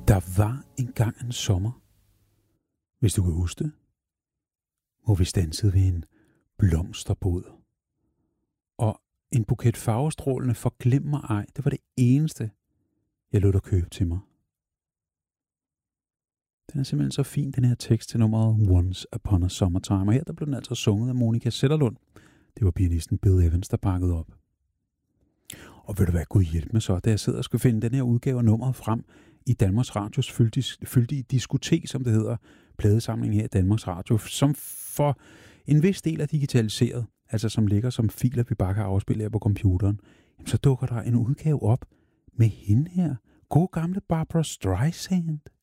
Der var engang en sommer, hvis du kan huske det, hvor vi stansede ved en blomsterbod. Og en buket farvestrålende forglem mig ej, det var det eneste, jeg lod dig købe til mig. Den er simpelthen så fin, den her tekst til nummeret Once Upon a Summertime. Og her der blev den altså sunget af Monica Zetterlund. Det var pianisten Bill Evans, der bakkede op. Og ved du hvad, Gud hjælp mig så, da jeg sidder og skal finde den her udgave af nummeret frem i Danmarks Radios fyldige diskotek, som det hedder, pladesamling her i Danmarks Radio, som for en vis del er digitaliseret, altså som ligger som filer, vi bare kan afspille her på computeren, jamen, så dukker der en udgave op med hende her, god gamle Barbra Streisand.